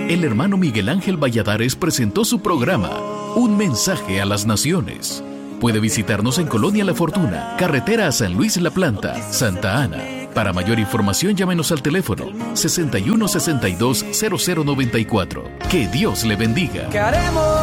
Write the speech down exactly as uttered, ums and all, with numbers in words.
el hermano Miguel Ángel Valladares presentó su programa, Un Mensaje a las Naciones. Puede visitarnos en Colonia La Fortuna, carretera a San Luis La Planta, Santa Ana. Para mayor información, llámenos al teléfono sesenta y uno sesenta y dos cero cero noventa y cuatro. Que Dios le bendiga.